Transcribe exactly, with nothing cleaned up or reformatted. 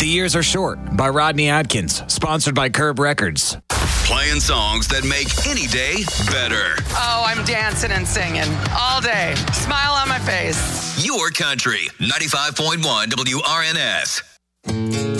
The Years Are Short by Rodney Atkins, sponsored by Curb Records. Playing songs that make any day better. Oh, I'm dancing and singing all day. Smile on my face. Your country, ninety-five point one W R N S.